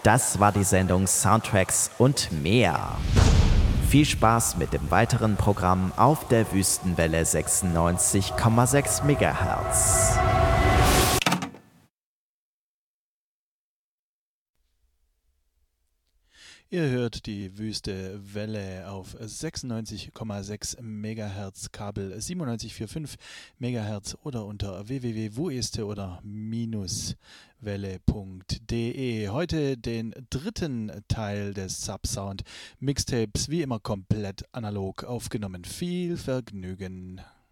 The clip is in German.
Das war die Sendung Soundtracks und mehr. Viel Spaß mit dem weiteren Programm auf der Wüstenwelle 96,6 MHz. Ihr hört die Wüste Welle auf 96,6 MHz, Kabel 97,45 MHz oder unter www.wueste oder -welle.de. Heute den dritten Teil des Subsound Mixtapes, wie immer komplett analog aufgenommen. Viel Vergnügen!